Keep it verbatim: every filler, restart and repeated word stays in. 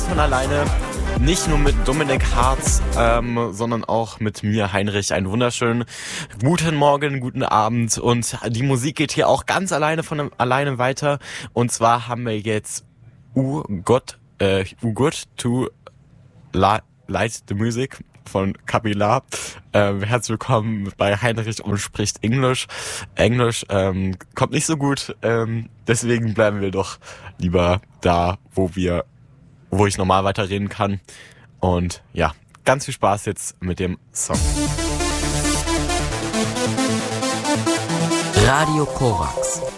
von alleine. Nicht nur mit Dominik Harz, ähm, sondern auch mit mir, Heinrich. Einen wunderschönen guten Morgen, guten Abend. Und die Musik geht hier auch ganz alleine von alleine weiter. Und zwar haben wir jetzt U Got, äh, U Got to La- Light the Music von Kabila. Ähm, herzlich willkommen bei Heinrich und spricht Englisch. Englisch ähm, kommt nicht so gut, ähm, deswegen bleiben wir doch lieber da, wo wir wo ich normal weiterreden kann. Und ja, ganz viel Spaß jetzt mit dem Song. Radio Korax.